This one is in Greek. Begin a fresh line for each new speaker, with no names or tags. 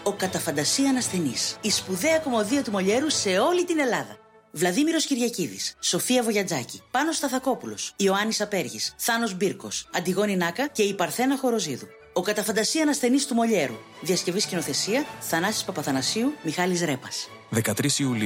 Ο κατά φαντασία ανασθενής. Η σπουδαία κομμωδία του Μολιέρου σε όλη την Ελλάδα. Βλαδίμηρος Κυριακίδης, Σοφία Βογιατζάκη, Πάνος Σταθακόπουλος, Ιωάννης Απέργης, Θάνος Μπίρκος, Αντιγόνη Νάκα και η Παρθένα Χοροζίδου. Ο κατά φαντασία ανασθενής του Μολιέρου. Διασκευή σκηνοθεσία Θανάσης Παπαθανασίου, Μιχάλης Ρέπας.
13 Ιουλίου.